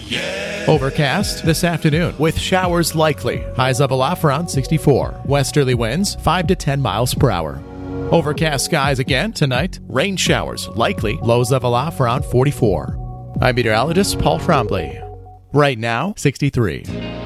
Overcast this afternoon with showers likely. Highs of aloft around 64. Westerly winds 5 to 10 miles per hour. Overcast skies again tonight. Rain showers likely. Lows of aloft around 44. I'm meteorologist Paul Trombley. Right now, 63.